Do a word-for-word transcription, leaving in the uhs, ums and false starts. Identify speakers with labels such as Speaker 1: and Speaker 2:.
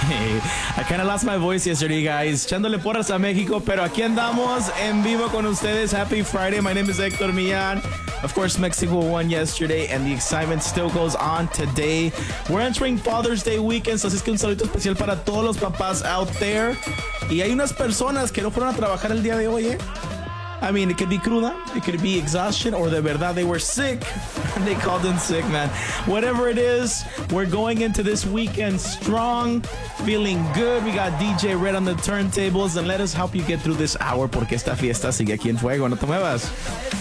Speaker 1: I kind of lost my voice yesterday, guys. Echándole porras a México, pero aquí andamos en vivo con ustedes. Happy Friday. My name is Hector Millan. Of course, Mexico won yesterday, and the excitement still goes on today. We're entering Father's Day weekend, so así es que un saludo especial para todos los papás out there. Y hay unas personas que no fueron a trabajar el día de hoy, ¿eh? I mean, it could be cruda, it could be exhaustion, or de verdad they were sick and they called in sick, man. Whatever it is, we're going into this weekend strong, feeling good. We got D J Red on the turntables, and let us help you get through this hour porque esta fiesta sigue aquí en fuego. No te muevas.